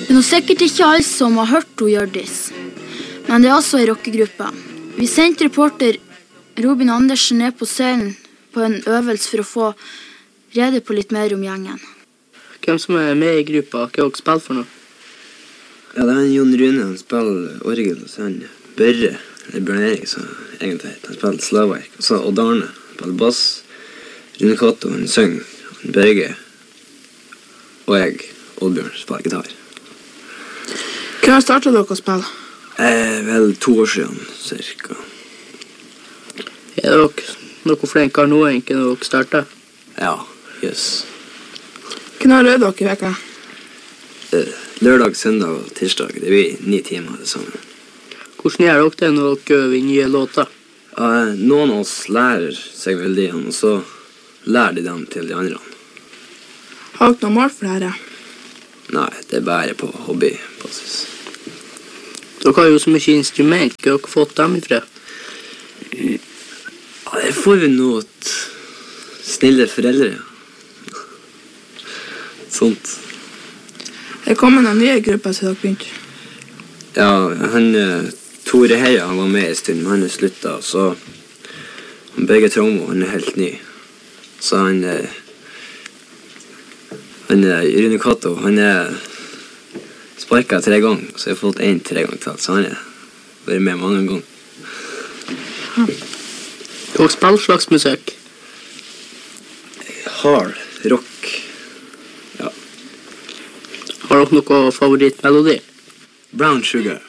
Det er sikkert ikke alle som har hørt om Hjørdis, men det er også en rockegruppe. Vi sendte reporter Robin Andersen ned på scenen på en øvelse for å få rede på litt mer om gjengen. Hvem som er med i gruppa, hva dere spiller for noe? Ja, det er Jon Rune, han spiller orgel, og så han Børre, eller Bjørn Erik, så egentlig han spiller slagverk. Og så Odd Arne, han spiller bass, Rune Kato, han synger, han Børge, og jeg, Oddbjørn, spiller gitar. Hva startet dere å spille? Vel 2 år siden, cirka. Er dere noe flinkere nå enn når dere startet? Ja, yes. Hva har dere i veka? Lørdag, søndag og tirsdag, det blir 9 timer det sammen. Hvordan gjør dere det når dere øver i nye låter? Noen av oss lærer seg veldig igjen, og så lærer de dem til de andre. Har dere noe mål for dette? Nei, det er bare på hobbybasis. Dere har jo så mye instrument, hva har dere fått dem ifra? Ja, det får vi noe snille foreldre. Sånt. Det kommer noen nye grupper siden dere begynte. Ja, han Tore Heia, han var med en stund, men han er sluttet, så han Børge Trommo, han er helt ny. Så han Rune Kato, han er sparket 3 ganger, så jeg har fått 1 3 ganger til, så han er vært med mange ganger. Hva spiller slags musikk? Hard, rock. Ja. Har dere noe favorittmelodi? Brown Sugar.